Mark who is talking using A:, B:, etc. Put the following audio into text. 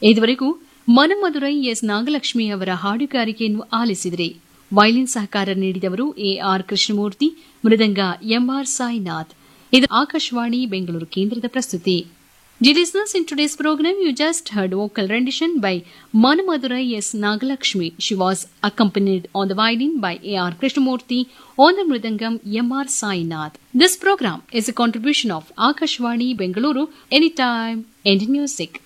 A: ಇದುವರೆಗೂ ಮನಮದುರೈ ಎಸ್ ನಾಗಲಕ್ಷ್ಮಿ ಅವರ ಹಾಡುಗಾರಿಕೆಯನ್ನು ಆಲಿಸಿದರೆ ವೈಲಿನ್ ಸಹಕಾರ ನೀಡಿದವರು ಎಆರ್ ಕೃಷ್ಣಮೂರ್ತಿ, ಮೃದಂಗ ಎಂಆರ್ ಸಾಯಿನಾಥ್. ಇದು ಆಕಾಶವಾಣಿ ಬೆಂಗಳೂರು ಕೇಂದ್ರದ ಪ್ರಸ್ತುತಿ. Dear listeners, in today's program, you just heard vocal rendition by Manamadurai S. Nagalakshmi. She was accompanied on the violin by A.R. Krishnamurti, on the mridangam M.R. Sainath. This program is a contribution of Akashvani Bengaluru, Anytime, Indian Music.